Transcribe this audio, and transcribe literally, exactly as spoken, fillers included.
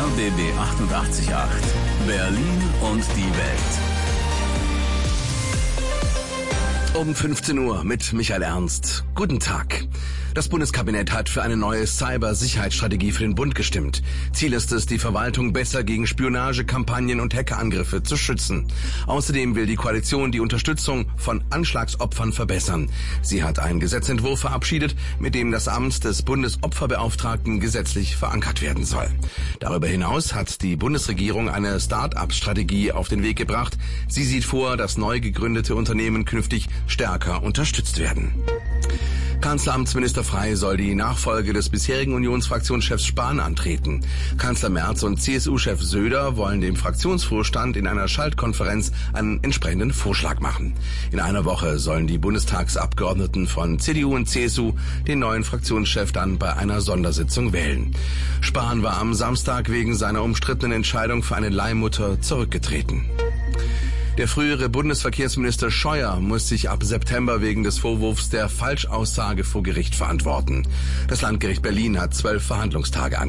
B B achtundachtzig Komma acht. Berlin und die Welt. Um fünfzehn Uhr mit Michael Ernst. Guten Tag. Das Bundeskabinett hat für eine neue Cybersicherheitsstrategie für den Bund gestimmt. Ziel ist es, die Verwaltung besser gegen Spionage, Kampagnen und Hackerangriffe zu schützen. Außerdem will die Koalition die Unterstützung von Anschlagsopfern verbessern. Sie hat einen Gesetzentwurf verabschiedet, mit dem das Amt des Bundesopferbeauftragten gesetzlich verankert werden soll. Darüber hinaus hat die Bundesregierung eine Start-up-Strategie auf den Weg gebracht. Sie sieht vor, dass neu gegründete Unternehmen künftig stärker unterstützt werden. Kanzleramtsminister Frey soll die Nachfolge des bisherigen Unionsfraktionschefs Spahn antreten. Kanzler Merz und C S U-Chef Söder wollen dem Fraktionsvorstand in einer Schaltkonferenz einen entsprechenden Vorschlag machen. In einer Woche sollen die Bundestagsabgeordneten von C D U und C S U den neuen Fraktionschef dann bei einer Sondersitzung wählen. Spahn war am Samstag wegen seiner umstrittenen Entscheidung für eine Leihmutter zurückgetreten. Der frühere Bundesverkehrsminister Scheuer muss sich ab September wegen des Vorwurfs der Falschaussage vor Gericht verantworten. Das Landgericht Berlin hat zwölf Verhandlungstage angekündigt.